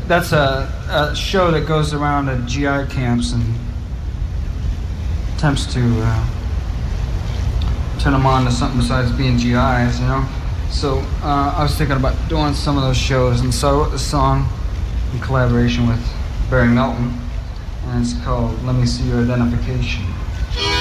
that's a show that goes around at GI camps and attempts to turn them on to something besides being GIs, you know. So I was thinking about doing some of those shows, and so I wrote this song in collaboration with Barry Melton, and it's called "Let Me See Your Identification."